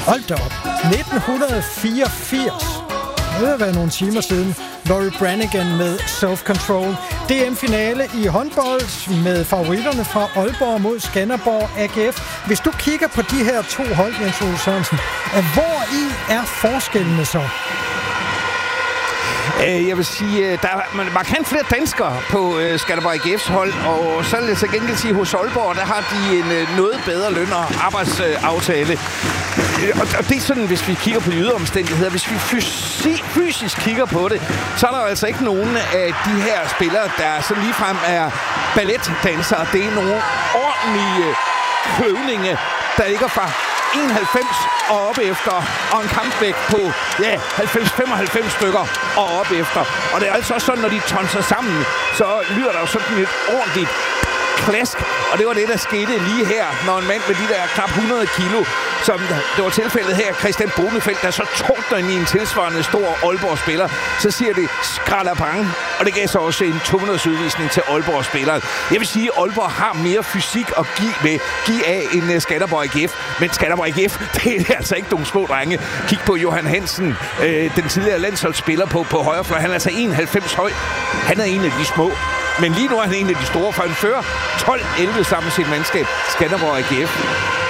Hold da op. 1984. Det har været nogle timer siden. Laurie Branigan med Self-Control. DM-finale i håndbold med favoritterne fra Aalborg mod Skanderborg AGF. Hvis du kigger på de her to hold, Jens Ole Sørensen, hvor i er forskellene så? Jeg vil sige, der er markant flere danskere på Skanderborg AGF's hold, og så vil jeg så gengæld sige, hos Aalborg, der har de en noget bedre løn- og arbejdsaftale. Og det er sådan, hvis vi kigger på de ydre omstændigheder, hvis vi fysisk kigger på det, så er der altså ikke nogen af de her spillere, der så ligefrem er balletdansere. Det er nogle ordentlige kløvninge, der ligger fra 91 og op efter, og en kampvægt på 90-95 stykker og op efter. Og det er altså også sådan, når de tonser sammen, så lyder der jo sådan et ordentligt klask. Og det var det, der skete lige her, når en mand med de der knap 100 kilo, som det var tilfældet her, Christian Bonefeldt, der så tordner ind i en tilsvarende stor Aalborg-spiller, så siger det skralderpang, og det gav så også en 200 udvisning til Aalborg-spilleren. Jeg vil sige, at Aalborg har mere fysik at give af end Skanderborg AGF, men Skanderborg AGF, det er altså ikke nogle små drenge. Kig på Johan Hansen, den tidligere landsholdsspiller på højrefløj. Han er altså 91 høj. Han er en af de små. Men lige nu er han en af de store, for han fører 12-11 sammen med sit mandskab, Skanderborg AGF.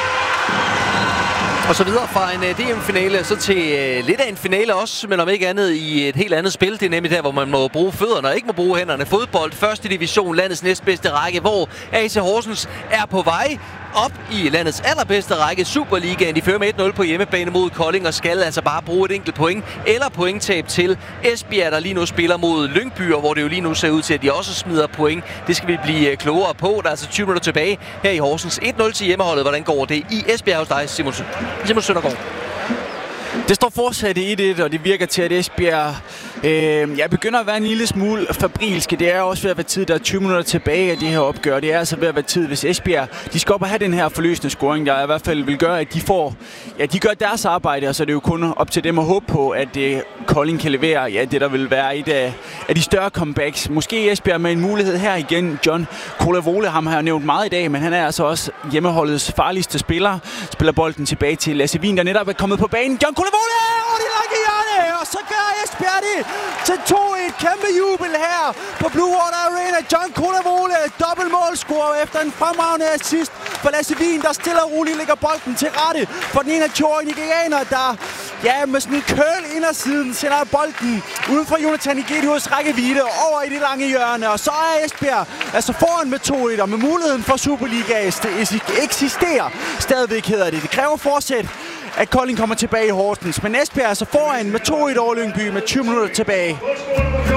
Og så videre fra en DM-finale, så til lidt af en finale også, men om ikke andet i et helt andet spil. Det er nemlig der, hvor man må bruge fødderne og ikke må bruge hænderne. Fodbold, første division, landets næstbedste række, hvor AC Horsens er på vej op i landets allerbedste række, Superligaen. De fører med 1-0 på hjemmebane mod Kolding og skal altså bare bruge et enkelt point eller pointtab til Esbjerg, der lige nu spiller mod Lyngby, hvor det jo lige nu ser ud til, at de også smider point. Det skal vi blive klogere på. Der er altså 20 minutter tilbage her i Horsens. 1-0 til hjemmeholdet. Hvordan går det i Esbjerg hos dig, Simon Søndergaard? Det står fortsat i 1-1, og det virker til, at Esbjerg begynder at være en lille smule fabrilske. Det er også ved at være tid, der er 20 minutter tilbage af det her opgør. Det er altså ved at være tid, hvis Esbjerg de skal op og have den her forløsende scoring, der i hvert fald vil gøre, at de gør deres arbejde, og så er det jo kun op til dem at håbe på, at Kolding kan levere det, der vil være et af de større comebacks. Måske Esbjerg med en mulighed her igen. John Kolavole, ham har jeg nævnt meget i dag, men han er altså også hjemmeholdets farligste spiller. Spiller bolden tilbage til Lasse Wien, der netop er kommet på banen. John Kolavole, og det lange hjørne, og så gør Esbjerg det til 2-1. Kæmpe jubel her på Blue Water Arena. John Kolavole, dobbeltmålscorer efter en fremragende assist for Lasse Wien, der stille og roligt lægger bolden til rette for den 21-årige nigerianer, der med sådan en køl indersiden sender bolden uden for Jonathan Igedius rækkevidde over i det lange hjørne. Og så er Esbjerg altså foran med 2-1, og med muligheden for Superliga eksisterer stadigvæk, hedder det. Det kræver fortsat, at Kolding kommer tilbage i Horsens. Men Esbjerg er så foran med 2-1 over Lyngby med 20 minutter tilbage.